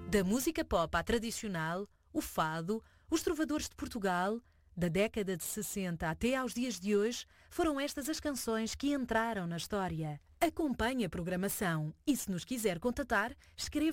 Da música pop à tradicional, o fado, os trovadores de Portugal, da década de 60 até aos dias de hoje, foram estas as canções que entraram na história. Acompanhe a programação e, se nos quiser contatar, escreva